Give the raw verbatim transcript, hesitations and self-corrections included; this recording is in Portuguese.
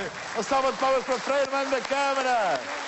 Uma salva de palmas para Freire, mano da Câmara.